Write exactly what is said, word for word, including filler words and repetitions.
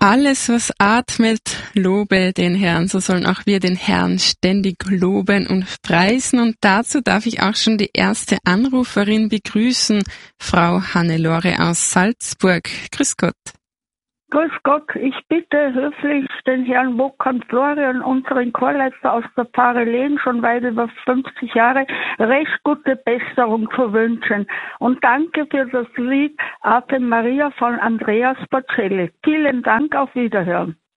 Alles, was atmet, lobe den Herrn. So sollen auch wir den Herrn ständig loben und preisen. Und dazu darf ich auch schon die erste Anruferin begrüßen, Frau Hannelore aus Salzburg. Grüß Gott. Grüß Gott, ich bitte höflich den Herrn Vokant Florian, unseren Chorleiter aus der Pfarre Lehn, schon weit über fünfzig Jahre, recht gute Besserung zu wünschen. Und danke für das Lied Ave Maria von Andreas Bocelli. Vielen Dank, auf Wiederhören.